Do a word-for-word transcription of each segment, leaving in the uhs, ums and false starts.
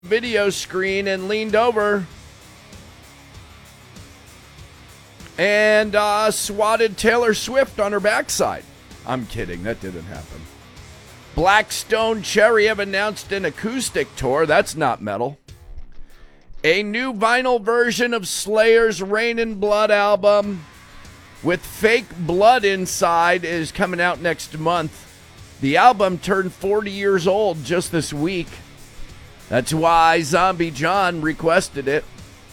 video screen and leaned over and uh, swatted Taylor Swift on her backside. I'm kidding. That didn't happen. Black Stone Cherry have announced an acoustic tour. That's not metal. A new vinyl version of Slayer's Rain and Blood album with fake blood inside is coming out next month. The album turned forty years old just this week. That's why Zombie John requested it.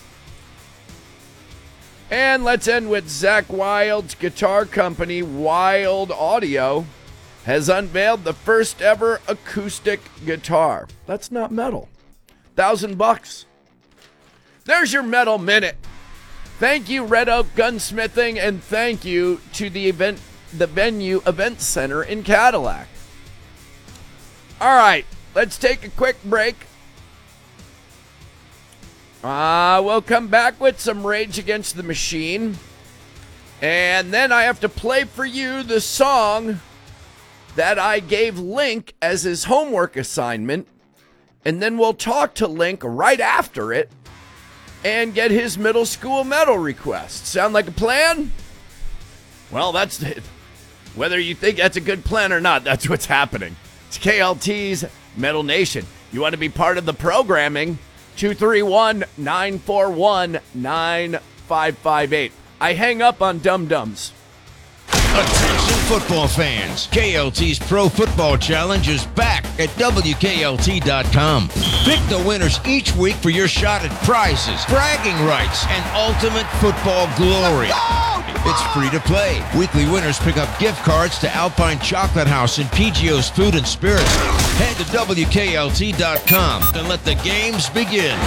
And let's end with Zakk Wylde's guitar company, Wild Audio, has unveiled the first ever acoustic guitar. That's not metal. Thousand bucks. There's your Metal Minute. Thank you, Red Oak Gunsmithing, and thank you to the event, the Venue Event Center in Cadillac. All right, let's take a quick break. Uh, we'll come back with some Rage Against the Machine. And then I have to play for you the song that I gave Link as his homework assignment. And then we'll talk to Link right after it and get his middle school metal request. Sound like a plan? Well, that's it. Whether you think that's a good plan or not, that's what's happening. It's K L T's Metal Nation. You want to be part of the programming? two three one, nine four one, nine five five eight. I hang up on dum-dums. Attention football fans. K L T's Pro Football Challenge is back at W K L T dot com. Pick the winners each week for your shot at prizes, bragging rights, and ultimate football glory. It's free to play. Weekly winners pick up gift cards to Alpine Chocolate House and P G O's Food and Spirits. Head to W K L T dot com and let the games begin.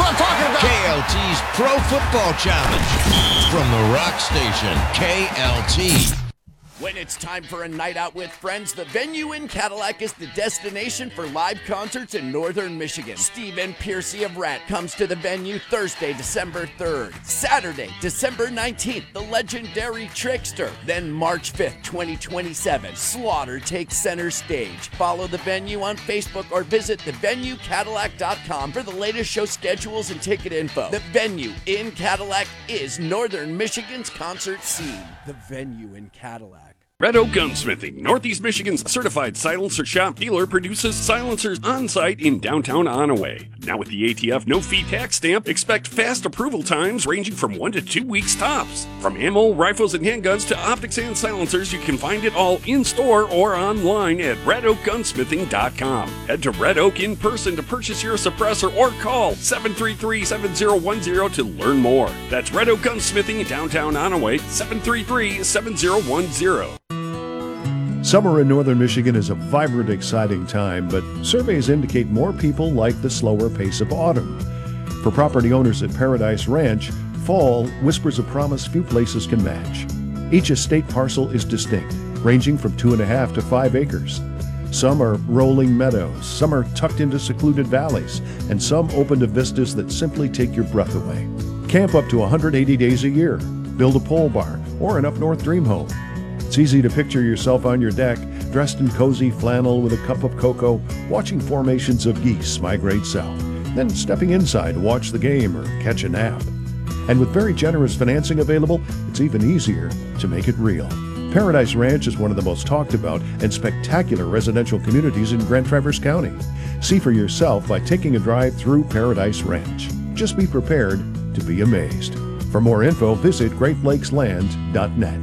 K L T's Pro Football Challenge from the rock station, K L T. When it's time for a night out with friends, the Venue in Cadillac is the destination for live concerts in northern Michigan. Stephen Piercy of Rat comes to the Venue Thursday, December third. Saturday, December nineteenth, the legendary Trickster. Then March fifth, twenty twenty-seven, Slaughter takes center stage. Follow the Venue on Facebook or visit the venue cadillac dot com for the latest show schedules and ticket info. The Venue in Cadillac is northern Michigan's concert scene. The Venue in Cadillac. Red Oak Gunsmithing, Northeast Michigan's certified silencer shop dealer, produces silencers on-site in downtown Onaway. Now with the A T F no-fee tax stamp, expect fast approval times ranging from one to two weeks tops. From ammo, rifles, and handguns to optics and silencers, you can find it all in-store or online at red oak gunsmithing dot com. Head to Red Oak in person to purchase your suppressor or call seven three three, seven zero one zero to learn more. That's Red Oak Gunsmithing in downtown Onaway, seven three three, seven zero one zero. Summer in northern Michigan is a vibrant, exciting time, but surveys indicate more people like the slower pace of autumn. For property owners at Paradise Ranch, fall whispers a promise few places can match. Each estate parcel is distinct, ranging from two and a half to five acres. Some are rolling meadows, some are tucked into secluded valleys, and some open to vistas that simply take your breath away. Camp up to one hundred eighty days a year, build a pole barn, or an up-north dream home. It's easy to picture yourself on your deck, dressed in cozy flannel with a cup of cocoa, watching formations of geese migrate south, then stepping inside to watch the game or catch a nap. And with very generous financing available, it's even easier to make it real. Paradise Ranch is one of the most talked about and spectacular residential communities in Grand Traverse County. See for yourself by taking a drive through Paradise Ranch. Just be prepared to be amazed. For more info, visit great lakes land dot net.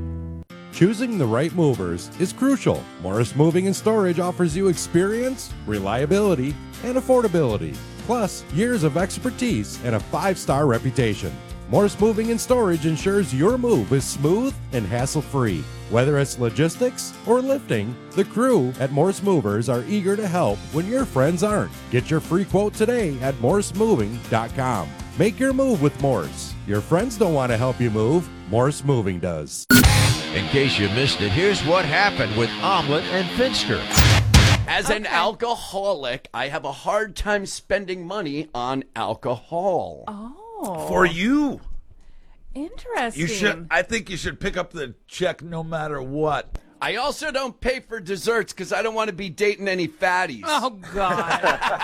Choosing the right movers is crucial. Morris Moving and Storage offers you experience, reliability, and affordability, plus years of expertise and a five-star reputation. Morris Moving and Storage ensures your move is smooth and hassle-free. Whether it's logistics or lifting, the crew at Morris Movers are eager to help when your friends aren't. Get your free quote today at morris moving dot com. Make your move with Morris. Your friends don't want to help you move. Morris Moving does. In case you missed it, here's what happened with Omelet and Finster. As an alcoholic, I have a hard time spending money on alcohol. Oh. For you. Interesting. You should. I think you should pick up the check no matter what. I also don't pay for desserts because I don't want to be dating any fatties. Oh, God.